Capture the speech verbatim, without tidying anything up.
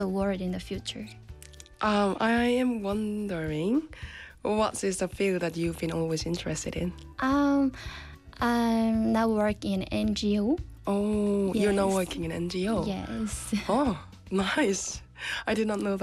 the world in the future? Um, I am wondering, what is the field that you've been always interested in? Um, I'm now working in N G O. Oh, you're now Yes. working in N G O? Yes. Oh, nice. I did not know that.